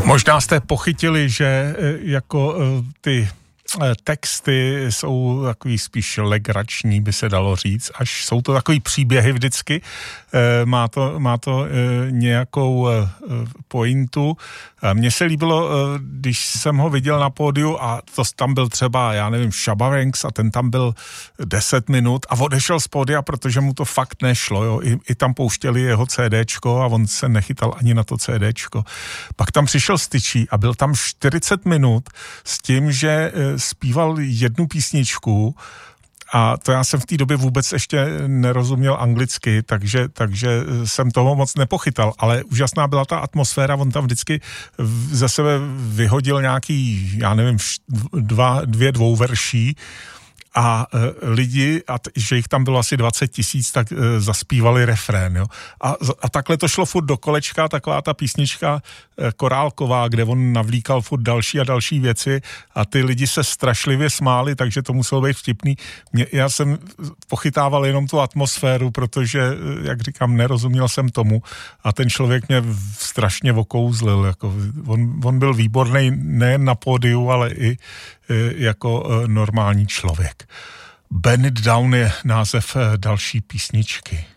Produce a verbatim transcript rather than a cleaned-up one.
Možná jste pochytili, že jako ty texty jsou takový spíš legrační, by se dalo říct, až jsou to takový příběhy vždycky, má to, má to nějakou pointu. Mně se líbilo, když jsem ho viděl na pódiu a to tam byl třeba, já nevím, Shabba Ranks a ten tam byl deset minut a odešel z pódia, protože mu to fakt nešlo, jo. I, i tam pouštěli jeho CDčko a on se nechytal ani na to CDčko. Pak tam přišel Styčí a byl tam čtyřicet minut s tím, že zpíval jednu písničku a to já jsem v té době vůbec ještě nerozuměl anglicky, takže, takže jsem toho moc nepochytal, ale úžasná byla ta atmosféra, on tam vždycky ze sebe vyhodil nějaký, já nevím, dva, dvě dvouverší a e, lidi, a t, že jich tam bylo asi dvacet tisíc, tak e, zaspívali refrén, jo. A, a takhle to šlo furt do kolečka, taková ta písnička e, korálková, kde on navlíkal furt další a další věci a ty lidi se strašlivě smáli, takže to muselo být vtipný. Mě, já jsem pochytával jenom tu atmosféru, protože, jak říkám, nerozuměl jsem tomu a ten člověk mě strašně okouzlil, jako on, on byl výborný nejen na pódiu, ale i jako normální člověk. Burn It Down je název další písničky.